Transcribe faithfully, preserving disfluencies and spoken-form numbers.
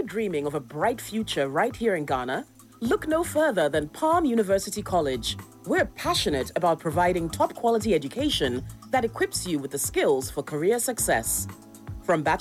dreaming of a bright future right here in Ghana? Look no further than Palm University College. We're passionate about providing top quality education that equips you with the skills for career success. From bachelor